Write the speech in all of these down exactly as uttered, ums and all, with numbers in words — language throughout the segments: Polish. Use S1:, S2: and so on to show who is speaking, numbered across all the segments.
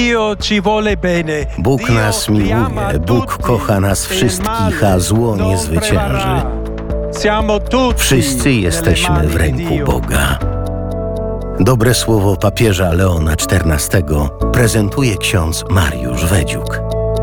S1: Bóg nas miłuje, Bóg kocha nas wszystkich, a zło nie zwycięży. Wszyscy jesteśmy w ręku Boga. Dobre słowo papieża Leona czternastego prezentuje ksiądz Mariusz Wedziuk.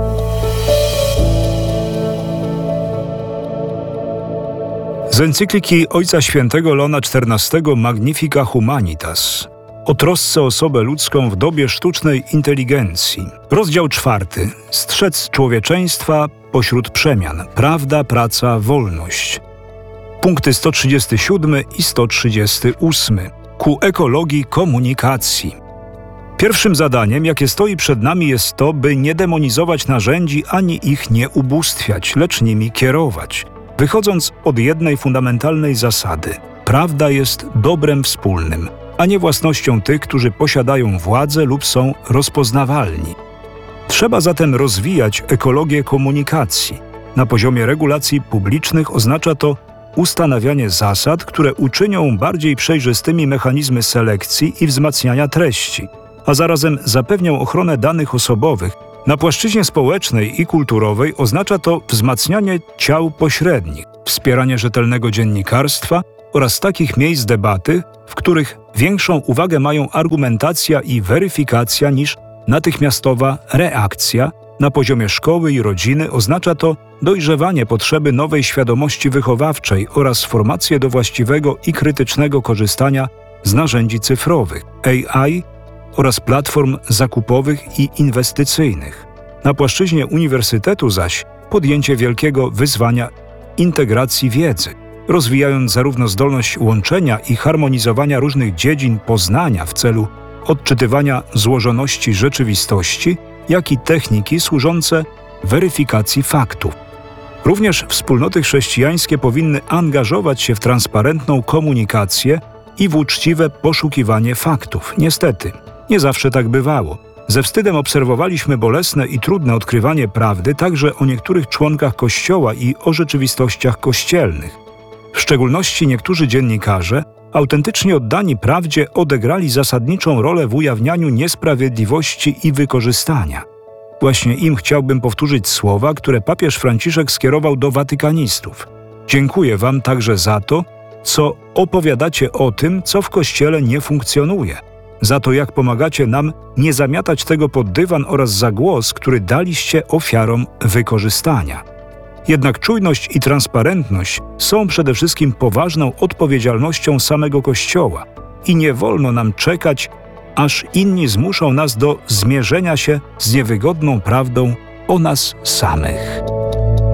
S2: Z encykliki Ojca Świętego Leona czternastego Magnifica Humanitas o trosce o osobę ludzką w dobie sztucznej inteligencji. Rozdział czwarty. Strzec człowieczeństwa pośród przemian. Prawda, praca, wolność. Punkty sto trzydziesty siódmy i sto trzydziesty ósmy. Ku ekologii komunikacji. Pierwszym zadaniem, jakie stoi przed nami, jest to, by nie demonizować narzędzi ani ich nie ubóstwiać, lecz nimi kierować. Wychodząc od jednej fundamentalnej zasady. Prawda jest dobrem wspólnym, a nie własnością tych, którzy posiadają władzę lub są rozpoznawalni. Trzeba zatem rozwijać ekologię komunikacji. Na poziomie regulacji publicznych oznacza to ustanawianie zasad, które uczynią bardziej przejrzystymi mechanizmy selekcji i wzmacniania treści, a zarazem zapewnią ochronę danych osobowych. Na płaszczyźnie społecznej i kulturowej oznacza to wzmacnianie ciał pośrednich, wspieranie rzetelnego dziennikarstwa oraz takich miejsc debaty, w których większą uwagę mają argumentacja i weryfikacja niż natychmiastowa reakcja. Na poziomie szkoły i rodziny oznacza to dojrzewanie potrzeby nowej świadomości wychowawczej oraz formację do właściwego i krytycznego korzystania z narzędzi cyfrowych, A I oraz platform zakupowych i inwestycyjnych. Na płaszczyźnie uniwersytetu zaś podjęcie wielkiego wyzwania integracji wiedzy, rozwijając zarówno zdolność łączenia i harmonizowania różnych dziedzin poznania w celu odczytywania złożoności rzeczywistości, jak i techniki służące weryfikacji faktów. Również wspólnoty chrześcijańskie powinny angażować się w transparentną komunikację i w uczciwe poszukiwanie faktów. Niestety, nie zawsze tak bywało. Ze wstydem obserwowaliśmy bolesne i trudne odkrywanie prawdy także o niektórych członkach Kościoła i o rzeczywistościach kościelnych. W szczególności niektórzy dziennikarze, autentycznie oddani prawdzie, odegrali zasadniczą rolę w ujawnianiu niesprawiedliwości i wykorzystania. Właśnie im chciałbym powtórzyć słowa, które papież Franciszek skierował do watykanistów. Dziękuję wam także za to, co opowiadacie o tym, co w Kościele nie funkcjonuje, za to, jak pomagacie nam nie zamiatać tego pod dywan oraz za głos, który daliście ofiarom wykorzystania. Jednak czujność i transparentność są przede wszystkim poważną odpowiedzialnością samego Kościoła i nie wolno nam czekać, aż inni zmuszą nas do zmierzenia się z niewygodną prawdą o nas samych.